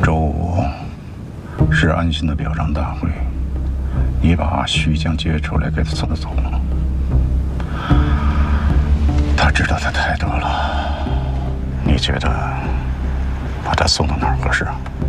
周五是安心的表彰大会，你把徐江接出来给他送走了。他知道的太多了，你觉得把他送到哪儿合适啊？